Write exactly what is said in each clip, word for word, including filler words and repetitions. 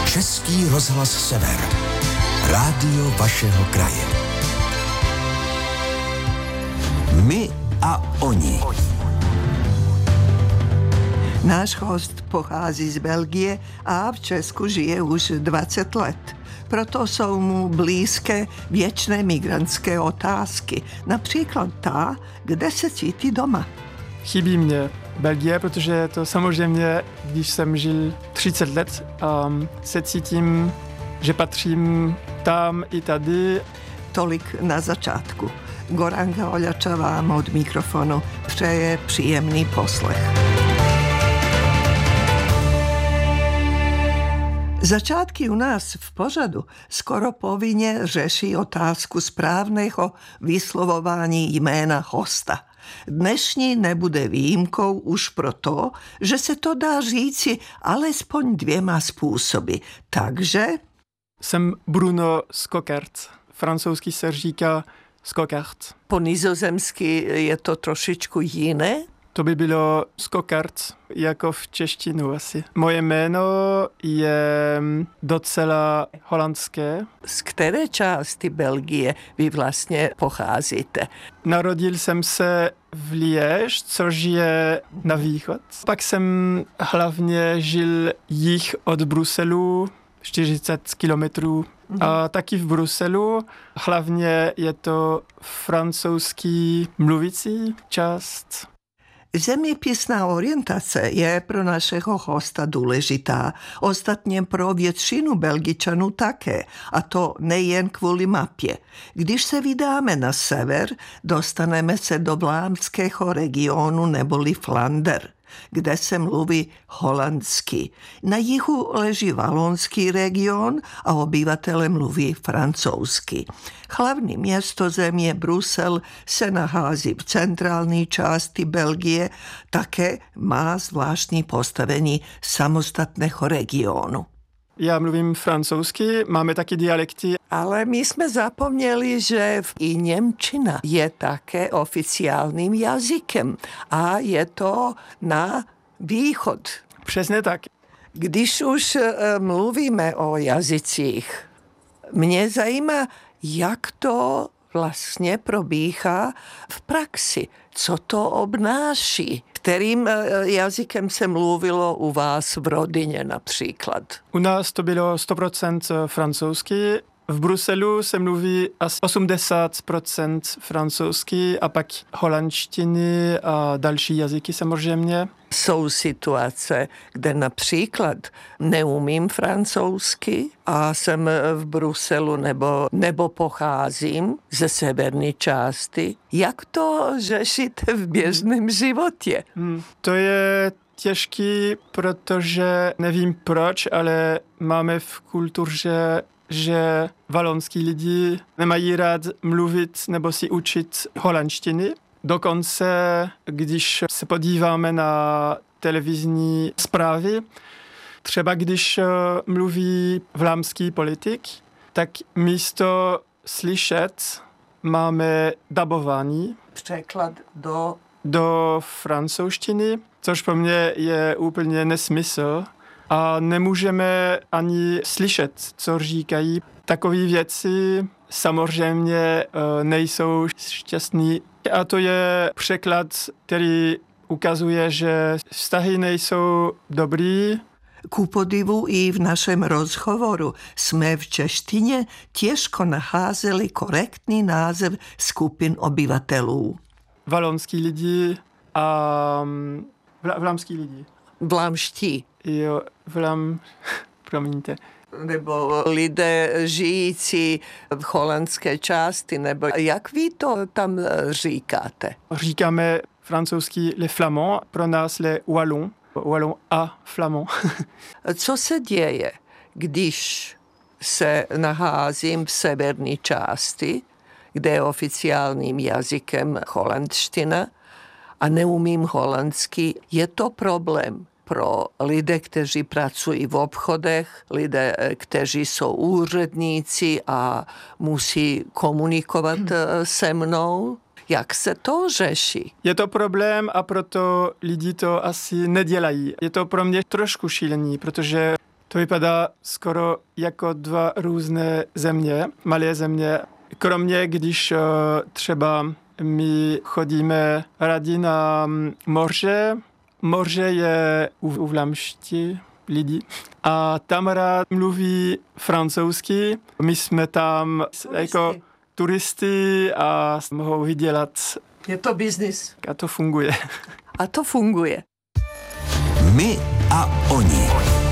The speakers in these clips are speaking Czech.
Český rozhlas Sever. Rádio vašeho kraje. My a oni. Náš host pochází z Belgie a v Česku žije už dvacet let. Proto jsou mu blízké věčné migrantské otázky. Například ta, kde se cítí doma. Chybí mě Belgie, protože to samozřejmě, když jsem žil třicet let, um, se cítím, že patřím tam i tady. Tolik na začátku. Goranka Oľača vám od mikrofonu přeje příjemný poslech. Začátky u nás v pořadu skoro povinně řeší otázku správného vyslovování jména hosta. Dnešní nebude výjimkou už proto, že se to dá říci alespoň dvěma způsoby. Takže... Jsem Bruno Skokert. Francouzsky se říká Skokert. Po nizozemsky je to trošičku jiné? To by bylo Skokert, jako v češtinu asi. Moje jméno je docela holandské. Z které části Belgie vy vlastně pocházíte? Narodil jsem se v Liège, což je na východ. Pak jsem hlavně žil jih od Bruselu, čtyřicet kilometrů. Mm-hmm. A taky v Bruselu. Hlavně je to francouzský mluvící část. Zeměpisná orientace je pro našeho hosta důležitá, ostatně pro většinu Belgičanů také, a to nejen kvůli mapě. Když se vydáme na sever, dostaneme se do vlámského regionu neboli Flander, kde se mluví holandsky. Na jihu leží valonský region a obyvatele mluví francouzsky. Hlavní město země Brusel se nachází v centrální části Belgie, také má zvláštní postavení samostatného regionu. Já mluvím francouzsky, máme taky dialekty. Ale my jsme zapomněli, že i němčina je také oficiálním jazykem a je to na východ. Přesně tak. Když už mluvíme o jazycích, mě zajímá, jak to vlastně probíhá v praxi. Co to obnáší? Kterým jazykem se mluvilo u vás v rodině například? U nás to bylo sto procent francouzsky. V Bruselu se mluví asi osmdesát procent francouzsky a pak holandštiny a další jazyky samozřejmě. Jsou situace, kde například neumím francouzsky a jsem v Bruselu nebo, nebo pocházím ze severní části. Jak to řešit v běžném životě? Hmm, to je těžký, protože nevím proč, ale máme v kultuře, že valonský lidi nemají rád mluvit nebo si učit holandštiny. Dokonce, když se podíváme na televizní zprávy, třeba když mluví vlámský politik, tak místo slyšet máme dabování. Překlad do... do francouzštiny, což pro mě je úplně nesmysl. A nemůžeme ani slyšet, co říkají. Takové věci samozřejmě nejsou šťastný. A to je překlad, který ukazuje, že vztahy nejsou dobrý. Ku podivu i v našem rozhovoru jsme v češtině těžko nacházeli korektní název skupin obyvatelů. Valonský lidi a vla, vlámský lidi. Vlámští. Jo, vlám, promiňte. Nebo lidé žijící v holandské části, nebo jak vy to tam říkáte? Říkáme francouzsky les flamands, pro nás les wallons, wallons a flamands. Co se děje, když se nacházím v severní části, kde je oficiálním jazykem holandština a neumím holandsky? Je to problém pro lidé, kteří pracují v obchodech, lidé, kteří jsou úředníci a musí komunikovat se mnou? Jak se to řeší? Je to problém a proto lidi to asi nedělají. Je to pro mě trošku šílený, protože To vypadá skoro jako dva různé země, malé země. Kromě když uh, třeba my chodíme rádi na moře. Moře je u, u vlámští lidi a tam rád mluví francouzsky. My jsme tam turisty. jako turisty a mohou vydělat. Je to biznis. A to funguje. A to funguje. My a oni.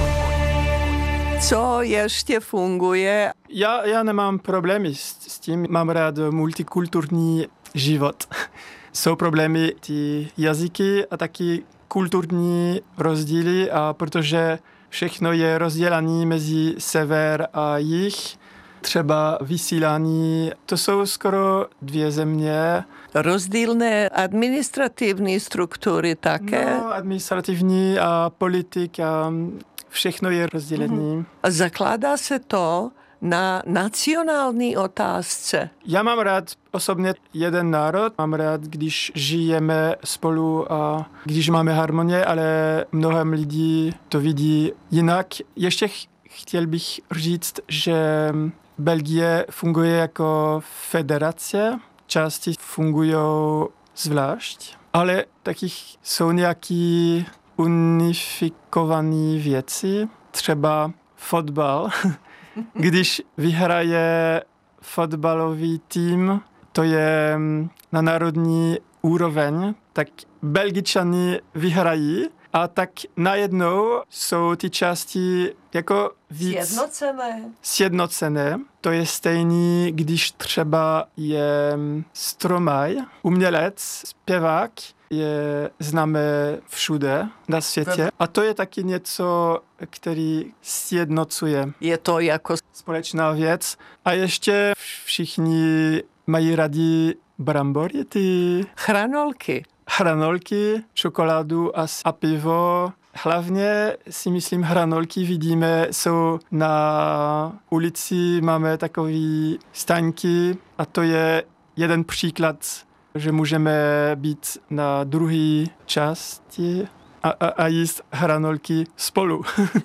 Co ještě funguje? Já, já nemám problémy s, s tím. Mám rád multikulturní život. Jsou problémy ty jazyky a taky kulturní rozdíly, a protože všechno je rozdělené mezi sever a jih, třeba vysílání, to jsou skoro dvě země. Rozdílné administrativní struktury také? No, administrativní a politika, všechno je rozdělené. Mm-hmm. A zakládá se to na nacionální otázce. Já mám rád osobně jeden národ, mám rád, když žijeme spolu a když máme harmonie, ale mnohem lidí to vidí jinak. Ještě ch- chtěl bych říct, že Belgie funguje jako federace, části fungují zvlášť, ale taky jsou nějaké unifikované věci, třeba fotbal. Když vyhraje fotbalový tým, to je na národní úroveň, tak Belgičani vyhrají a tak najednou jsou ty části jako víc sjednocené. sjednocené. To je stejný, když třeba je stromaj, umělec, zpěvák, je známé všude na světě. A to je taky něco, který sjednocuje. Je to jako společná věc. A ještě všichni mají rádi brambory, ty hranolky. Hranolky, čokoládu a, a pivo. Hlavně si myslím, hranolky vidíme, jsou na ulici, máme takové staňky a to je jeden příklad, že můžeme být na druhé části a, a, a jíst hranolky spolu.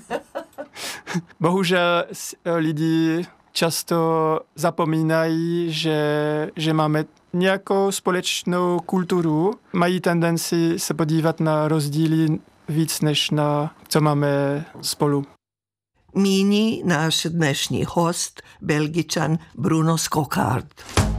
Bohužel lidi často zapomínají, že, že máme nějakou společnou kulturu. Mají tendenci se podívat na rozdíly víc, než na co máme spolu. Míní náš dnešní host, Belgičan Bruno Skokard.